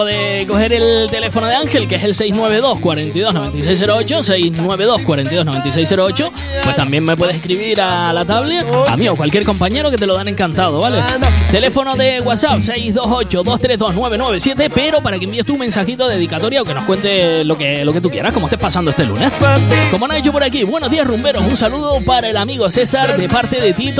De coger el teléfono de Ángel, que es el 692-429608, 692-429608, pues también me puedes escribir a la tablet, a mí o cualquier compañero, que te lo dan encantado, ¿vale? Teléfono de WhatsApp 628-232-997, pero para que envíes tu mensajito dedicatoria o que nos cuente lo que tú quieras, como estés pasando este lunes. Como han hecho por aquí, buenos días rumberos, un saludo para el amigo César de parte de Tito